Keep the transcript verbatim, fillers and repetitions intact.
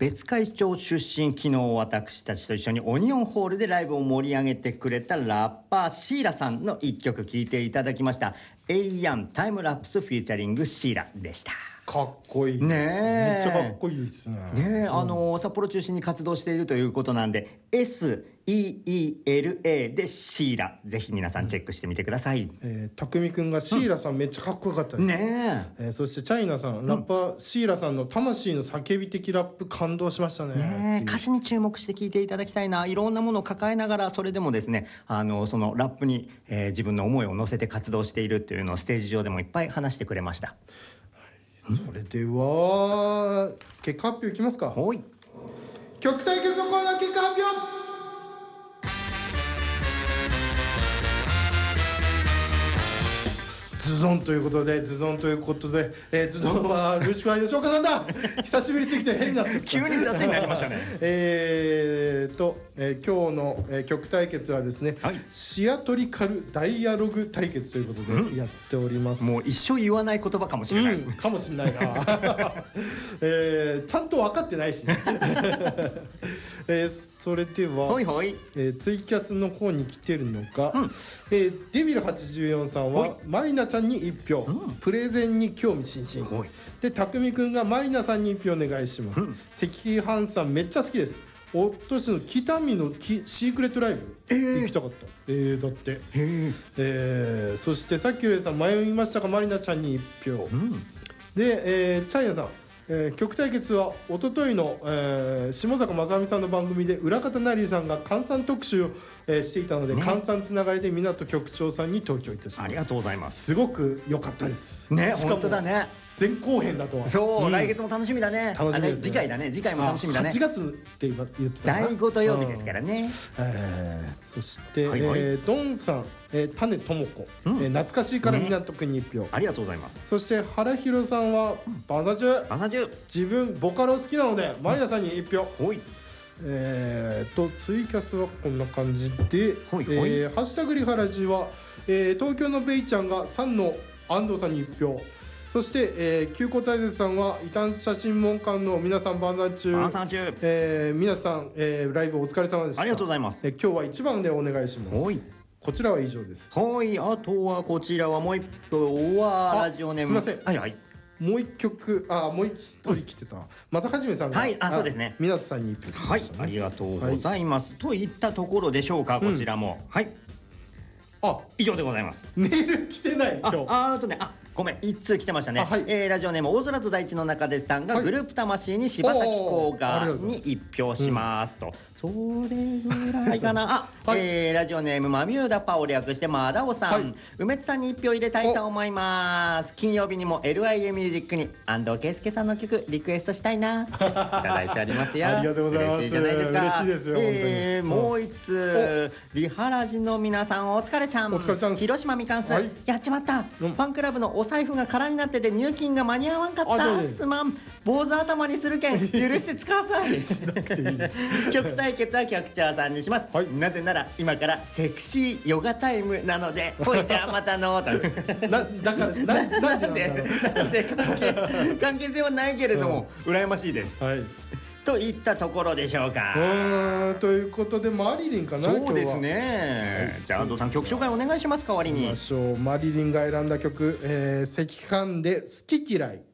別海町出身、昨日私たちと一緒にオニオンホールでライブを盛り上げてくれたラッパーシーラさんの一曲聴いていただきました。エイヤンタイムラプスフューチャリングシーラでした。 かっこいいねえ、 めっちゃかっこいいですね。 ねえ、あのー、札幌中心に活動しているということなんで エスイーイーエルエー でシーラ、ぜひ皆さんチェックしてみてください。 えー、たくみくんがシーラさんめっちゃかっこよかったです、 ねえー、そしてチャイナさんラッパー、うん、シーラさんの魂の叫び的ラップ感動しましたね。 ねえ、歌詞に注目して聴いていただきたいな。いろんなものを抱えながら、それでもですね、あのそのラップに、えー、自分の思いを乗せて活動しているっていうのをステージ上でもいっぱい話してくれました。 それでは結果発表いきますか。 はい、 曲対決のコーナー結果発表。ズゾンということでズゾンということで、えー、ズゾンはルシファー吉岡さんだ久しぶりすぎて変になって急に雑になりましたねえーと、えー、今日の、えー、曲対決はですね、はい、シアトリカルダイアログ対決ということでやっております、 うん、もう一生言わない言葉かもしれない、 うん、かもしれないな、えー、ちゃんと分かってないしね、えー、それでは、はいはい、えー、ツイキャスの方に来てるのが、うん、えー、デビルはちじゅうよんさんはマリナちゃんにいっぴょう、うん、プレゼンに興味津々で、たくみくんがマリナさんにいっぴょうお願いします、うん、赤飯さんめっちゃ好きです。おとしの北見のシークレットライブ、えー、行きたかった、えー、だって、えーえー、そしてさっきよりさん迷いましたがマリナちゃんにいっぴょう、うん、で、えー、チャイナさん、えー、曲対決はおとといの、えー、下坂正美さんの番組で裏方ナリーさんが関西特集を、えー、していたので、ね、関西つながりで港局長さんに投票いたします。 ありがとうございます。 すごく良かったですね。 しかも本当だね、 前後編だとは。 そう、 うん、 来月も楽しみだね。 楽しみですね。 次回だね。次回も楽しみだね。 はちがつって言ってたな。 だいご土曜日ですからね。 えー、そして、 はいはい、 えー、ドンさん、えー、種智子、うん、えー、懐かしいから港区にいっぴょう、ね、 ありがとうございます。 そして原弘さんはバンサチュ、 バンサチュ、 自分ボカロ好きなのでマリナさんにいっぴょう、 うん、 えーとツイキャスはこんな感じで、 ほいほい、 えー、ハッシュタグリハラジは、えー、東京のベイちゃんがさんの安藤さんにいっぴょう、そして、えー、急行大絶さんは異端写真門館の皆さん万歳中、 万歳中、 えー、皆さん、えー、ライブお疲れ様でした。 ありがとうございます、 えー、今日はいちばんでお願いします。 はい、 こちらは以上です。 はい、あとはこちらはもう一個はラジオネーム、 すいません、 はいはい、 もう一曲、あ、もう一人来てた、うん、正はじめさんが、 はい、あ、そうですね、 港さんにいっぴょう、ね、 はい、ありがとうございます、はい、といったところでしょうか、こちらも、うん、はい、あ、以上でございます。 メール来てない今日。 あ、あとね、あ、ごめん、一通来てましたね、はい、えー、ラジオネーム大空と大地の中でさんが、はい、グループ魂に柴咲コウがにいっぴょうしますと、うん、それぐらいかなあ、はい、えー、ラジオネームマミューダパを略してマダオさん、はい、梅津さんにいっぴょう入れたいと思います。金曜日にも エルアイエー ミュージックに安藤圭介さんの曲リクエストしたいないただいてありますよありがとうございます。 嬉しいじゃないですか。 嬉しいですよ、 えー、本当に。もう一通、リハラジの皆さんお疲れちゃん、 お疲れちゃん、 広島みかんす、はい、やっちまった、うん、ファンクラブのお財布が空になってて入金が間に合わんかった、すまん、坊主頭にするけん許して使わさい曲対決は局長さんにします、はい、なぜなら今からセクシーヨガタイムなのでほいじゃあまたのとなだからななんでなんで関係関係性はないけれども、うん、羨ましいです、はい、といったところでしょうか。 うん、ということでマリリンかな。 そうですね、はい、じゃあ安藤さん曲紹介お願いします。代わりにマリリンが選んだ曲、えー、赤飯で好き嫌い。